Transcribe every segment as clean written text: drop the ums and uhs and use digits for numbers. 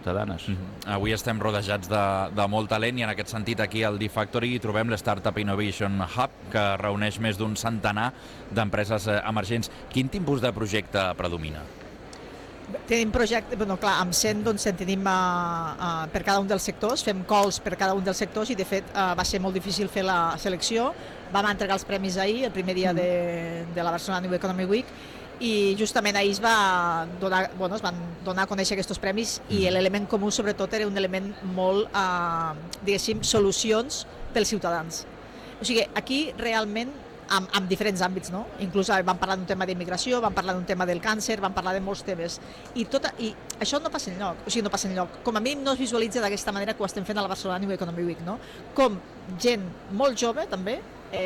ciutadanes. Avui estem rodejats de molt talent i en aquest sentit aquí al D-Factory hi trobem l'Startup Innovation Hub, que reuneix més d'un centenar d'empreses emergents. Quin tipus de projecte predomina? Tenim projecte, clar, amb 100 doncs en tenim per cada un dels sectors, fem calls per cada un dels sectors i de fet va ser molt difícil fer la selecció. Vam entregar els premis ahir, el primer dia de la Barcelona New Economy Week, i justament ahir es van donar a conèixer aquests premis i l'element comú sobretot era un element molt, diguéssim, solucions pels ciutadans. O sigui, aquí realment amb diferents àmbits, no? Inclús vam parlar d'un tema d'immigració, vam parlar d'un tema del càncer, vam parlar de molts temes. I això no passa enlloc, o sigui, no passa enlloc. Com a mínim no es visualitza d'aquesta manera que ho estem fent a la Barcelona New Economy Week, no? Com gent molt jove, també,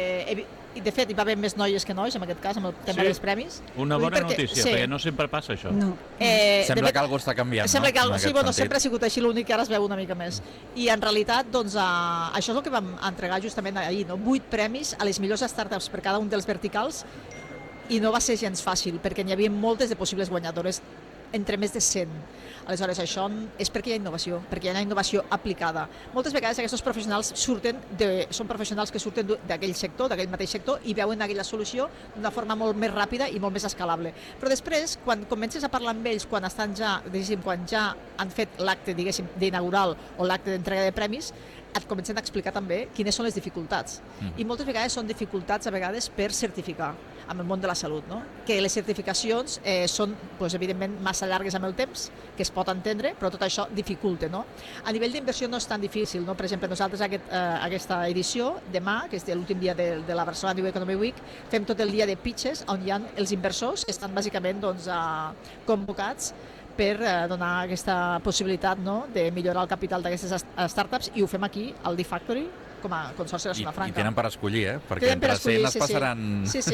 i de fet hi va haver més noies que nois en aquest cas, amb el tema dels premis. Una bona notícia, perquè no sempre passa això. No. Sembla que algú està canviant, no? Sembla que sempre ha sigut així, l'únic que ara es veu una mica més. I en realitat, doncs, això és el que vam entregar justament ahir, no? 8 premis a les millors startups per cada un dels verticals i no va ser gens fàcil, perquè n'hi havia moltes de possibles guanyadores, entre més de 100. Aleshores, això és perquè hi ha innovació, perquè hi ha innovació aplicada. Moltes vegades aquests professionals són professionals que surten d'aquell sector, d'aquell mateix sector, i veuen aquella solució d'una forma molt més ràpida i molt més escalable. Però després, quan comences a parlar amb ells, quan ja han fet l'acte, diguéssim, d'inaugural o l'acte d'entrega de premis, et comencen a explicar també quines són les dificultats. I moltes vegades són dificultats per certificar amb el món de la salut, no? Que les certificacions són, evidentment, massa llargues amb el temps, que es pot entendre, però tot això dificulta, no? A nivell d'inversió no és tan difícil, no? Per exemple, nosaltres aquesta edició, demà, que és l'últim dia de la Barcelona New Economy Week, fem tot el dia de pitches on hi ha els inversors que estan bàsicament convocats per donar aquesta possibilitat, no?, de millorar el capital d'aquestes startups, i ho fem aquí, al D-Factory, com a Consorci de Zona Franca. I tenen per escollir, perquè entre 100 es passaran... Sí.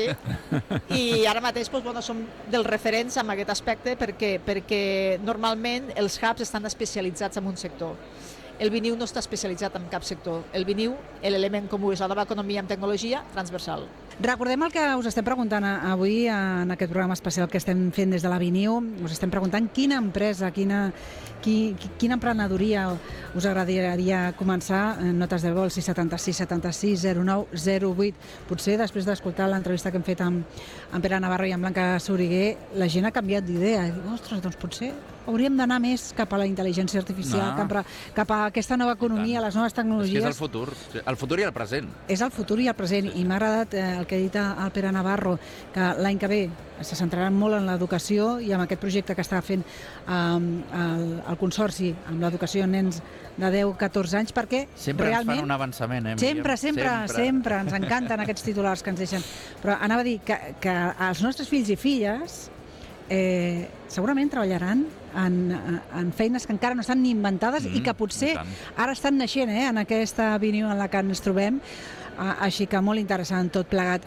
I ara mateix som dels referents en aquest aspecte perquè normalment els hubs estan especialitzats en un sector. El Biniu no està especialitzat en cap sector. El Biniu, l'element comú és la nova economia amb tecnologia transversal. Recordem el que us estem preguntant avui en aquest programa especial que estem fent des de la Biniu. Us estem preguntant quina empresa, quina emprenedoria us agradaria començar. Notes de vol 676 76 09 08. Potser després d'escoltar l'entrevista que hem fet amb Pere Navarro i amb Blanca Soriguer, la gent ha canviat d'idea. Ostres, doncs potser hauríem d'anar més cap a la intel·ligència artificial, cap a aquesta nova economia, les noves tecnologies. És que és el futur i el present. És el futur i el present, i m'ha agradat el que ha dit el Pere Navarro, que l'any que ve se centraran molt en l'educació i amb aquest projecte que està fent el Consorci amb l'educació en nens de 10-14 anys, perquè sempre realment... ens fan un avançament, Sempre, ens encanten aquests titulars que ens deixen. Però anava a dir que els nostres fills i filles segurament treballaran en feines que encara no estan ni inventades i que potser ara estan naixent en aquesta Biniu en la que ens trobem, així que molt interessant tot plegat.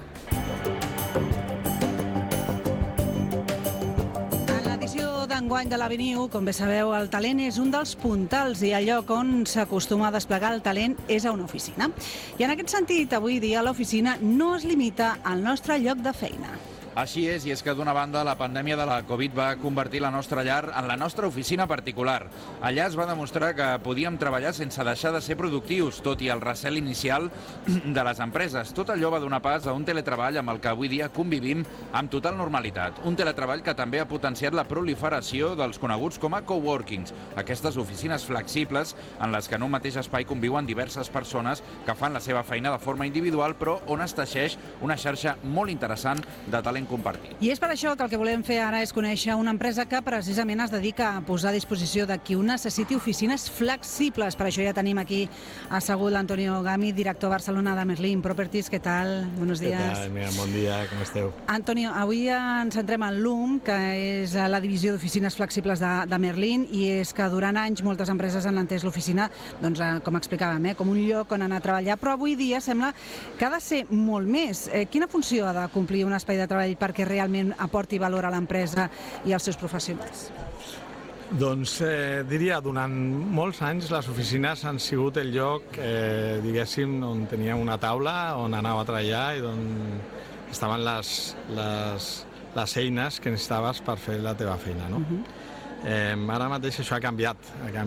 En l'edició d'enguany de la Biniu, com bé sabeu, el talent és un dels puntals i el lloc on s'acostuma a desplegar el talent és a una oficina. I en aquest sentit, avui dia l'oficina no es limita al nostre lloc de feina. Així és, i és que d'una banda la pandèmia de la Covid va convertir la nostra llar en la nostra oficina particular. Allà es va demostrar que podíem treballar sense deixar de ser productius, tot i el recel inicial de les empreses. Tot allò va donar pas a un teletreball amb el que avui dia convivim amb total normalitat. Un teletreball que també ha potenciat la proliferació dels coneguts com a coworkings, aquestes oficines flexibles en les que en un mateix espai conviuen diverses persones que fan la seva feina de forma individual, però on es teixeix una xarxa molt interessant de talent compartit. I és per això que el que volem fer ara és conèixer una empresa que precisament es dedica a posar a disposició de qui ho necessiti oficines flexibles. Per això ja tenim aquí assegut l'Antonio Gami, director a Barcelona de Merlin Properties. Què tal? Buenos días. Què tal? Mira, bon dia, com esteu? Antonio, avui ens centrem en LUM, que és la divisió d'oficines flexibles de Merlin, i és que durant anys moltes empreses han entès l'oficina, doncs, com explicàvem, com un lloc on anar a treballar, però avui dia sembla que ha de ser molt més. Quina funció ha de complir un espai de treball perquè realment aporti valor a l'empresa i als seus professionals? Doncs diria, durant molts anys les oficines han sigut el lloc, diguéssim, on tenia una taula, on anava a treballar i on estaven les eines que necessitaves per fer la teva feina, no? Ara mateix això ha canviat